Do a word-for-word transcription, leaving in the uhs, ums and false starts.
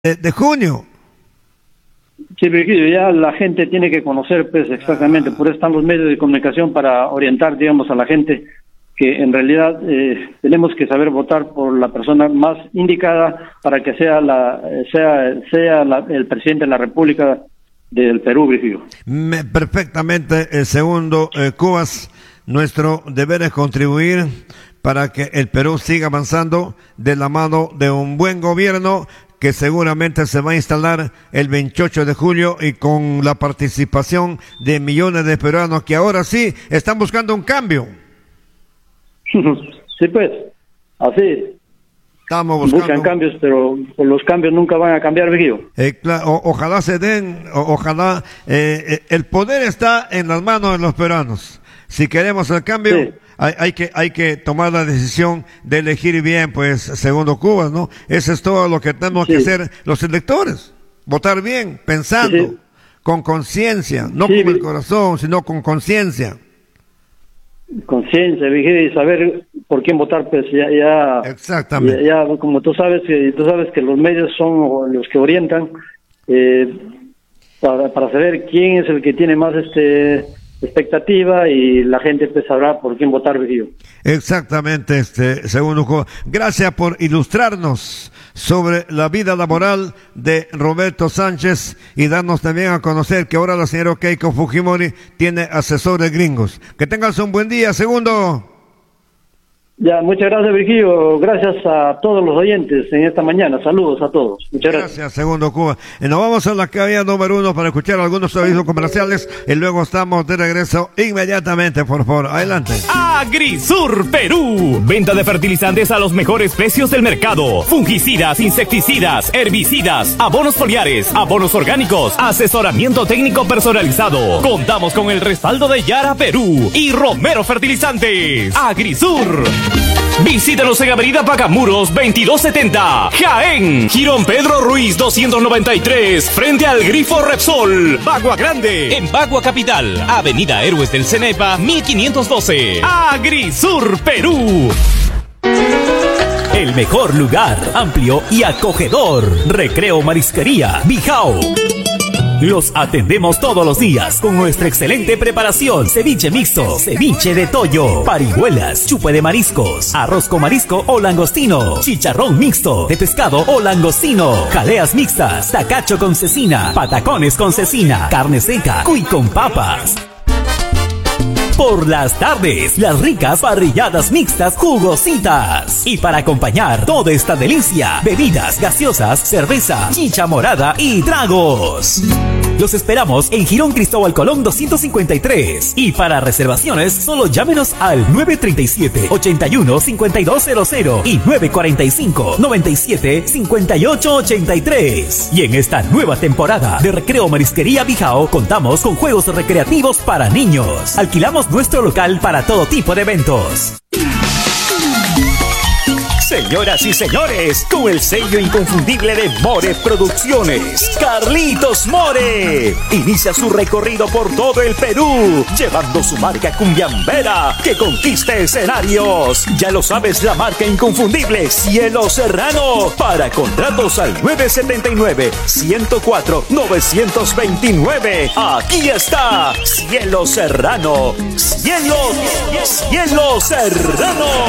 de, de junio. Sí, Virgilio, ya la gente tiene que conocer, pues, exactamente, por eso están los medios de comunicación para orientar, digamos, a la gente que en realidad eh, tenemos que saber votar por la persona más indicada para que sea la sea sea la, el presidente de la República del Perú, Virgilio. Me, perfectamente, el segundo, eh, Cubas, nuestro deber es contribuir para que el Perú siga avanzando de la mano de un buen gobierno que seguramente se va a instalar el veintiocho de julio y con la participación de millones de peruanos que ahora sí están buscando un cambio. Sí, pues, así. Estamos buscando. Buscan cambios, pero los cambios nunca van a cambiar, Virgilio. Eh, o, ojalá se den, o, ojalá, eh, eh, el poder está en las manos de los peruanos. Si queremos el cambio, sí. hay, hay que hay que tomar la decisión de elegir bien, pues, segundo Cubas, ¿no? Eso es todo lo que tenemos sí. que hacer los electores. Votar bien, pensando, sí, sí. con conciencia, no sí, con el corazón, sino con conciencia. Conciencia, y saber por quién votar, pues ya, ya exactamente, ya, ya como tú sabes que tú sabes que los medios son los que orientan eh, para, para saber quién es el que tiene más este expectativa y la gente pues sabrá por quién votar, Virgilio. Exactamente, este segundo. Gracias por ilustrarnos sobre la vida laboral de Roberto Sánchez y darnos también a conocer que ahora la señora Keiko Fujimori tiene asesores gringos. Que tengas un buen día, segundo. Ya, muchas gracias, Virgilio. Gracias a todos los oyentes en esta mañana. Saludos a todos. Muchas gracias. Gracias, segundo Cuba. Y nos vamos a la cabina número uno para escuchar algunos avisos comerciales y luego estamos de regreso inmediatamente, por favor. Adelante. Agrisur Perú. Venta de fertilizantes a los mejores precios del mercado. Fungicidas, insecticidas, herbicidas, abonos foliares, abonos orgánicos, asesoramiento técnico personalizado. Contamos con el respaldo de Yara Perú y Romero Fertilizantes. Agrisur. Visítanos en Avenida Pacamuros veintidós setenta, Jaén. Girón Pedro Ruiz doscientos noventa y tres, frente al Grifo Repsol. Bagua Grande, en Bagua Capital. Avenida Héroes del Cenepa mil quinientos doce. Agrisur Perú. El mejor lugar, amplio y acogedor. Recreo Marisquería Bijao. Los atendemos todos los días con nuestra excelente preparación. Ceviche mixto, ceviche de toyo, parihuelas, chupe de mariscos, arroz con marisco o langostino, chicharrón mixto de pescado o langostino, jaleas mixtas, tacacho con cecina, patacones con cecina, carne seca, cuy con papas. Por las tardes, las ricas parrilladas mixtas jugositas. Y para acompañar toda esta delicia, bebidas gaseosas, cerveza, chicha morada y tragos. Los esperamos en Girón Cristóbal Colón doscientos cincuenta y tres. Y para reservaciones, solo llámenos al nueve tres siete, ocho uno, cinco dos cero cero y nueve cuatro cinco, nueve siete, cinco ocho ocho tres. Y en esta nueva temporada de Recreo Marisquería Bijao, contamos con juegos recreativos para niños. Alquilamos nuestro local para todo tipo de eventos. Señoras y señores, con el sello inconfundible de More Producciones, Carlitos More inicia su recorrido por todo el Perú, llevando su marca cumbiambera que conquista escenarios. Ya lo sabes, la marca inconfundible Cielo Serrano. Para contratos al nueve siete nueve, uno cero cuatro, nueve dos nueve. Aquí está Cielo Serrano. Cielo, Cielo Serrano.